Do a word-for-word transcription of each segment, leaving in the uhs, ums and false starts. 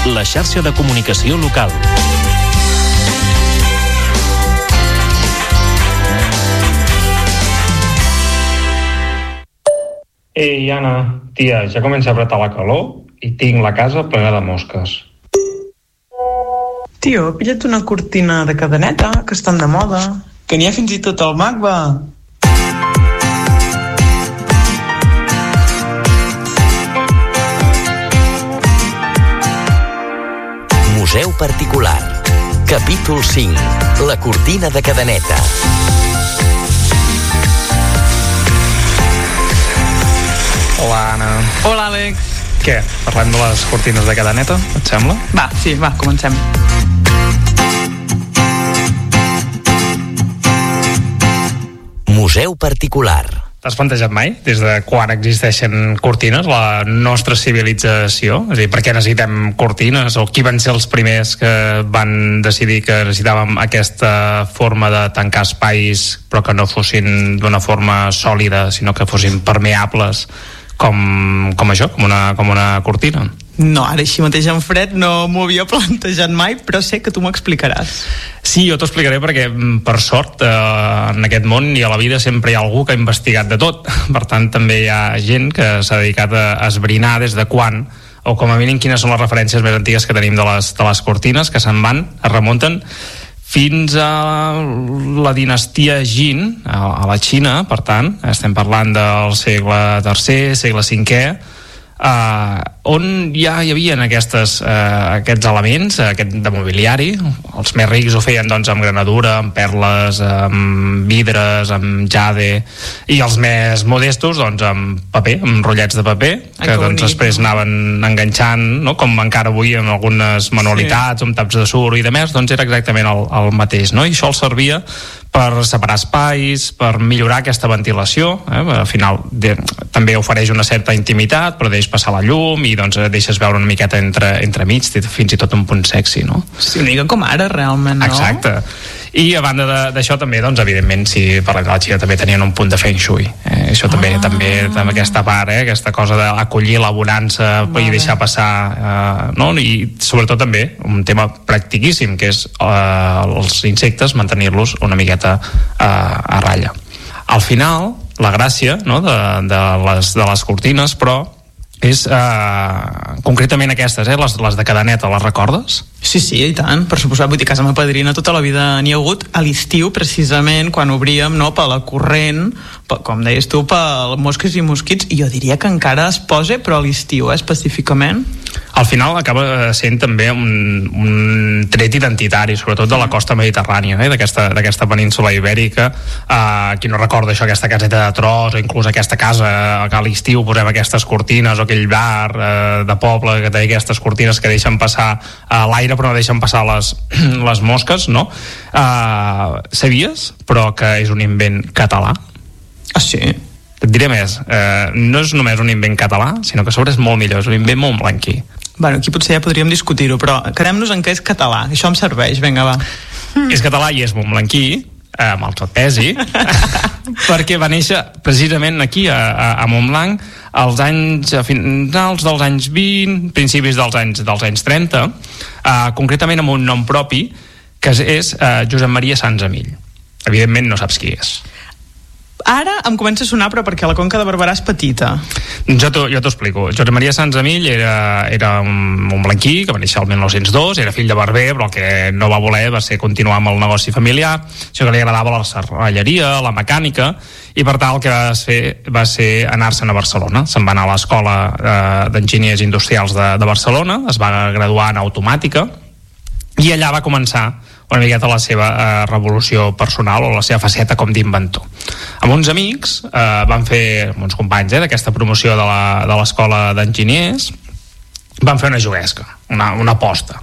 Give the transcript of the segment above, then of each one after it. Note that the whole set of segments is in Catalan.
la xarxa de comunicació local. Ei, Anna, tia, ja comença a apretar la calor i tinc la casa plena de mosques. Tio, pilla't una cortina de cadeneta, que estan de moda. Que n'hi ha fins i tot al Magba. Museu particular. Capítol cinc. La cortina de cadeneta. Hola, Anna. Hola, Àlex. Què? Parlem de les cortines de cadeneta, et sembla? Va, sí, va, comencem. Museu particular. T'has plantejat mai, des de quan existeixen cortines, la nostra civilització? És a dir, per què necessitem cortines? O qui van ser els primers que van decidir que necessitàvem aquesta forma de tancar espais, però que no fossin d'una forma sòlida, sinó que fossin permeables, com, com això, com una, com una cortina? No, ara així mateix en fred no m'ho havia plantejat mai, però sé que tu m'ho explicaràs. Sí, jo t'ho explicaré perquè, per sort, eh, en aquest món i a la vida sempre hi ha algú que ha investigat de tot. Per tant, també hi ha gent que s'ha dedicat a esbrinar des de quan, o com a mínim quines són les referències més antigues que tenim de les, de les cortines, que se'n van, es remunten fins a la dinastia Jin, a, a la Xina, per tant, estem parlant del segle tercer, segle cinquè, Uh, on ja hi havia aquestes, uh, aquests elements, uh, aquest de mobiliari. Els més rics ho feien doncs amb granadura, amb perles, amb vidres, amb jade, i els més modestos doncs amb paper, amb rotllets de paper, que, que doncs després anaven enganxant, no? Com encara avui amb algunes manualitats, sí, amb taps de suro i de més, doncs era exactament el, el mateix, no? I això els servia per separar espais, per millorar aquesta ventilació, eh? Al final de, també ofereix una certa intimitat, però deixes passar la llum i doncs deixes veure una miqueta entre, entre mig, fins i tot un punt sexy, no? Sí, una mica com ara, realment, no? Exacte. I a banda d'això també, doncs, evidentment, si parlem de la Xina, també tenien un punt de feng shui. Eh? Això també, ah. també, també aquesta part, eh? Aquesta cosa d'acollir la bonança, vale, i deixar passar, eh, no? I sobretot també un tema practiquíssim, que és eh, els insectes, mantenir-los una miqueta eh, a ratlla. Al final, la gràcia, no? de, de, les, de les cortines, però és eh, concretament aquestes, eh? les, les de cadeneta, les recordes? Sí, sí, i tant, per suposat. Vull dir, casa meva padrina tota la vida n'hi ha hagut a l'estiu, precisament, quan obríem, no?, per la corrent, per, com deies tu, per mosques i mosquits, i jo diria que encara es posa, però a l'estiu, eh, específicament. Al final acaba sent també un, un tret identitari, sobretot de la costa mediterrània, eh, d'aquesta, d'aquesta península ibèrica. Uh, qui no recorda això, aquesta caseta de tros, o inclús aquesta casa que a l'estiu posem aquestes cortines, o aquell bar uh, de poble que té aquestes cortines que deixen passar uh, l'aire però no deixen passar les, les mosques, no? Uh, sabies, però, que és un invent català? Ah, sí? Et diré més, uh, no és només un invent català, sinó que a sobre és molt millor, és un invent montblanquí. Bueno, aquí potser ja podríem discutir-ho, però quedem-nos en què és català. Això em serveix, vinga, va. És català i és montblanquí, amb el tot pesi, perquè va néixer precisament aquí, a, a, a Montblanc, als anys, a finals dels anys vint, principis dels anys, dels anys trenta, uh, concretament amb un nom propi, que és uh, Josep Maria Sanzamill. Evidentment no saps qui és. Ara em comença a sonar, però perquè la Conca de Barberà és petita. Jo t'ho, jo t'ho explico. Josep Maria Sanzamill era, era un, un blanquí que va néixer el mil nou-cents dos, era fill de barber, però el que no va voler va ser continuar amb el negoci familiar. Això que li agradava la serralleria, la mecànica, i per tant el que va fer va ser anar-se'n a Barcelona. Se'n va anar a l'Escola eh, d'Enginyers Industrials de, de Barcelona, es va graduar en automàtica, i allà va començar una miqueta la seva eh, revolució personal, o la seva faceta com d'inventor. Amb uns amics eh, van fer, amb uns companys eh, d'aquesta promoció de la, de l'escola d'enginyers, van fer una juguesca, una, una aposta.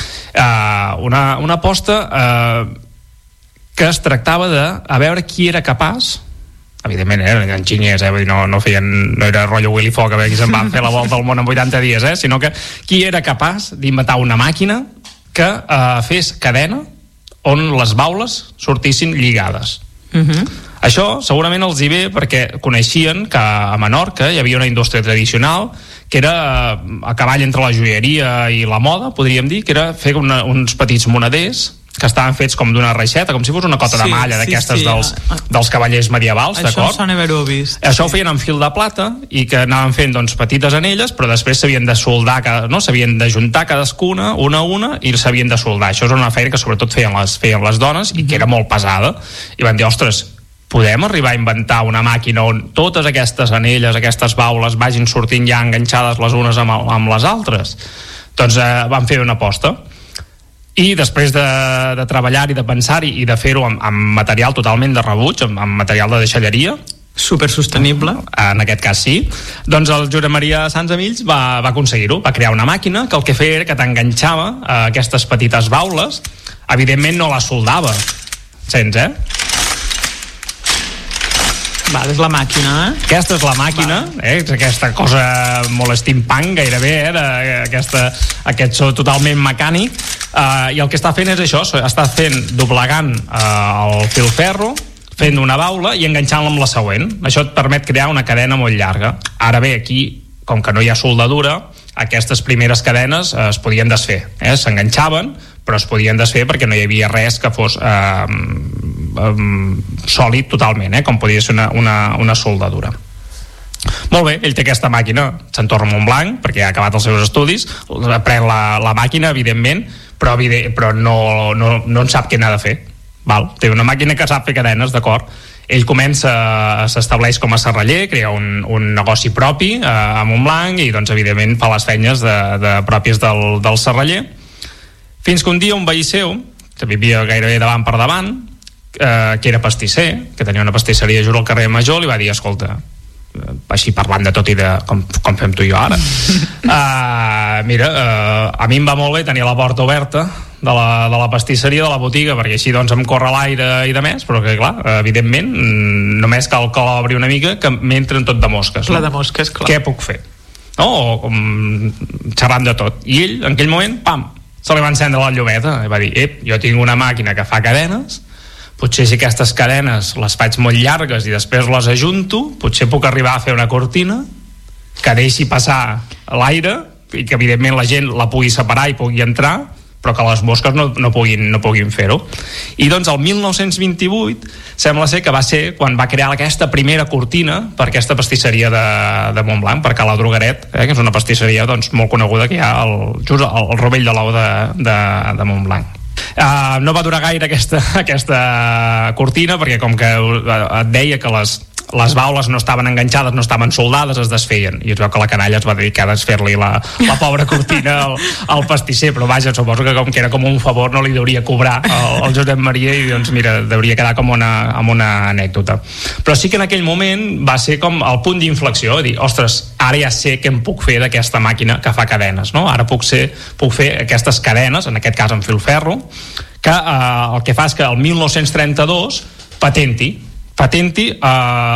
Eh, una, una aposta eh, que es tractava de a veure qui era capaç, evidentment eren enginyers, eh? Vull dir, no, no, feien, no era rotllo Willy Fogg, a veure qui se'n van fer la volta al món en vuitanta dies, eh? Sinó que qui era capaç d'inventar una màquina que eh, fes cadena on les baules sortissin lligades. Uh-huh. Això segurament els hi ve perquè coneixien que a Menorca hi havia una indústria tradicional que era a cavall entre la joieria i la moda, podríem dir, que era fer una, uns petits moneders que estaven fets com d'una reixeta, com si fos una cota sí, de malla d'aquestes sí, sí. dels, dels cavallers medievals, això d'acord? Això em sona haver-ho vist. Això ho feien en fil de plata i que anaven fent doncs, petites anelles, però després s'havien de soldar, no? S'havien d'ajuntar cadascuna, una a una, i s'havien de soldar. Això és una feina que sobretot feien les, feien les dones i que era molt pesada. I van dir, ostres, podem arribar a inventar una màquina on totes aquestes anelles, aquestes baules vagin sortint ja enganxades les unes amb, amb les altres? Doncs eh, van fer una aposta. I després de, de treballar-hi, de pensar-hi i de fer-ho amb, amb material totalment de rebuig, amb, amb material de deixalleria, supersostenible, en aquest cas sí, doncs el Josep Maria Sans Amills va, va aconseguir-ho, va crear una màquina que el que feia era que t'enganxava a aquestes petites baules, evidentment no les soldava, sents, eh? Va, és la màquina, eh? Aquesta és la màquina, eh? És aquesta cosa molt steampunk, gairebé, eh? De, aquesta, aquest so totalment mecànic, uh, i el que està fent és això, està fent, doblegant uh, el filferro, fent una baula i enganxant-la amb la següent. Això et permet crear una cadena molt llarga. Ara bé, aquí, com que no hi ha soldadura, aquestes primeres cadenes eh, es podien desfer, eh? S'enganxaven, però es podien desfer perquè no hi havia res que fos eh, um, sòlid totalment, eh? Com podia ser una, una, una soldadura. Molt bé, ell té aquesta màquina, se'n torna a Montblanc perquè ha acabat els seus estudis, pren la, la màquina, evidentment, però, evident, però no, no, no en sap què n'ha de fer. Val? Té una màquina que sap fer cadenes, d'acord? Ell comença, s'estableix com a serraller, crea un, un negoci propi eh, a Montblanc i doncs evidentment fa les feines de, de pròpies del, del serraller, fins que un dia un veí seu, que vivia gairebé davant per davant, eh, que era pastisser, que tenia una pastisseria just al carrer Major, li va dir, escolta, així parlant de tot i de com, com fem tu i jo ara, uh, mira, uh, a mi em va molt bé tenir la porta oberta de la, de la pastisseria, de la botiga, perquè així doncs em corre l'aire i de més, però que clar, evidentment només cal que l'obri una mica que m'entren tot de mosques, la no? de mosques, clar. Què puc fer? No? O com xerrant de tot, i ell en aquell moment, pam, se li va encendre la llumeta i va dir, ep, jo tinc una màquina que fa cadenes, potser si aquestes cadenes les faig molt llargues i després les ajunto, potser puc arribar a fer una cortina que deixi passar l'aire i que evidentment la gent la pugui separar i pugui entrar, però que les mosques no, no puguin, no puguin fer-ho. I doncs el mil nou-cents vint-i-vuit sembla ser que va ser quan va crear aquesta primera cortina per aquesta pastisseria de, de Montblanc, per Cala Drogueret, eh, que és una pastisseria doncs, molt coneguda que hi ha al, just al, al Rovell de l'Ou de, de, de Montblanc. Uh, no va durar gaire aquesta, aquesta cortina perquè com que et deia que les, les baules no estaven enganxades, no estaven soldades, es desfeien, i es veu que la canalla es va dedicar a desfer-li la, la pobra cortina al, al pastisser, però vaja, suposo que com que era com un favor no li deuria cobrar al, al Josep Maria i doncs mira, deuria quedar com una, amb una anècdota. Però sí que en aquell moment va ser com el punt d'inflexió, dir, ostres, ara ja sé què em puc fer d'aquesta màquina que fa cadenes, no? Ara puc, ser, puc fer aquestes cadenes, en aquest cas en filferro, que eh, el que fa és que el mil nou-cents trenta-dos patenti patenti, uh,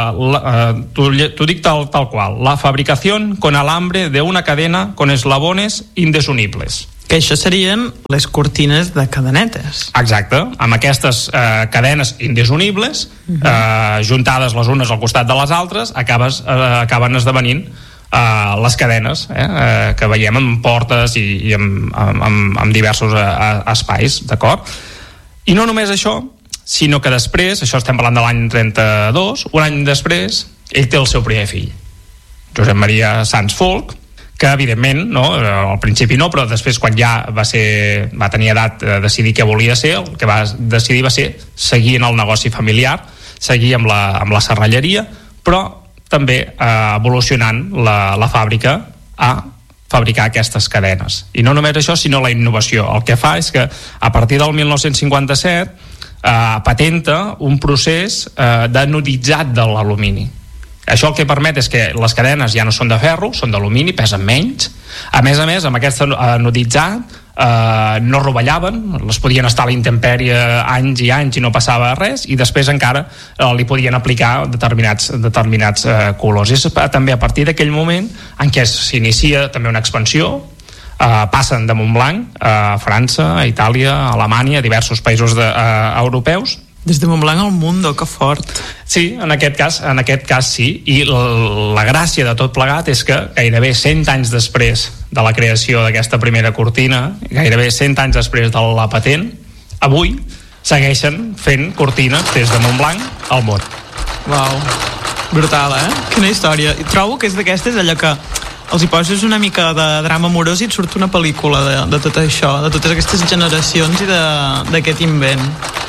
uh, t'ho dic tal, tal qual, la fabricación con alambre de una cadena con eslabones indesunibles. Que això serien les cortines de cadenetes. Exacte, amb aquestes uh, cadenes indesunibles, uh-huh. uh, juntades les unes al costat de les altres, acabes, uh, acaben esdevenint uh, les cadenes eh, uh, que veiem en portes i, i en, en, en, en diversos uh, espais, d'acord? I no només això, sinó que després, això estem parlant de l'any trenta-dos, un any després ell té el seu primer fill, Josep Maria Sans Folch, que evidentment no, al principi no, però després quan ja va, ser, va tenir edat de decidir què volia ser, el que va decidir va ser seguir en el negoci familiar, seguir amb la, amb la serralleria, però també eh, evolucionant la, la fàbrica a fabricar aquestes cadenes. I no només això, sinó la innovació. El que fa és que a partir del mil nou-cents cinquanta-set Uh, patenta un procés uh, d'anoditzat de l'alumini. Això el que permet és que les cadenes ja no són de ferro, són d'alumini, pesen menys. A més a més, amb aquest anoditzat uh, no rovellaven, les podien estar a la intempèrie anys i anys i no passava res, i després encara uh, li podien aplicar determinats, determinats uh, colors. És també a partir d'aquell moment en què s'inicia també una expansió. Uh, passen de Montblanc a França, a Itàlia, a Alemanya, a diversos països de, uh, europeus, Des de Montblanc al Mundo, que fort. Sí, en aquest cas, en aquest cas sí, i la, la gràcia de tot plegat és que gairebé cent anys després de la creació d'aquesta primera cortina, gairebé cent anys després de la patent, avui segueixen fent cortines des de Montblanc al món. Uau, brutal, eh? Quina història. I trobo que és d'aquestes allò que els hi poses una mica de drama amorós i et surt una pel·lícula de, de tot això, de totes aquestes generacions i d'aquest invent.